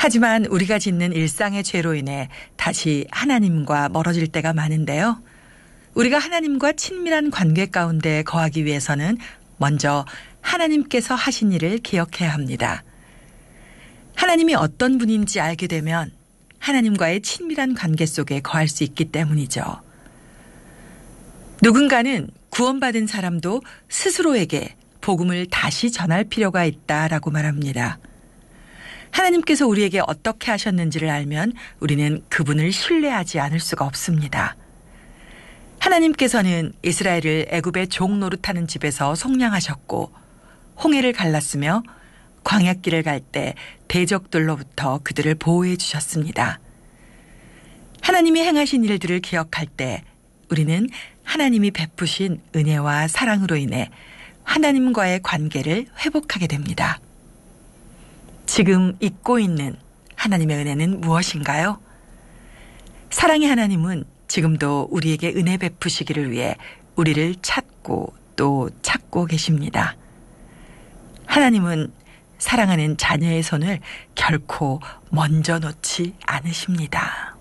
하지만 우리가 짓는 일상의 죄로 인해 다시 하나님과 멀어질 때가 많은데요. 우리가 하나님과 친밀한 관계 가운데 거하기 위해서는 먼저 하나님께서 하신 일을 기억해야 합니다. 하나님이 어떤 분인지 알게 되면 하나님과의 친밀한 관계 속에 거할 수 있기 때문이죠. 누군가는 구원받은 사람도 스스로에게 복음을 다시 전할 필요가 있다라고 말합니다. 하나님께서 우리에게 어떻게 하셨는지를 알면 우리는 그분을 신뢰하지 않을 수가 없습니다. 하나님께서는 이스라엘을 애굽의 종 노릇하는 집에서 속량하셨고 홍해를 갈랐으며 광야길을 갈 때 대적들로부터 그들을 보호해 주셨습니다. 하나님이 행하신 일들을 기억할 때 우리는 하나님이 베푸신 은혜와 사랑으로 인해 하나님과의 관계를 회복하게 됩니다. 지금 잊고 있는 하나님의 은혜는 무엇인가요? 사랑의 하나님은 지금도 우리에게 은혜 베푸시기를 위해 우리를 찾고 또 찾고 계십니다. 하나님은 사랑하는 자녀의 손을 결코 먼저 놓지 않으십니다.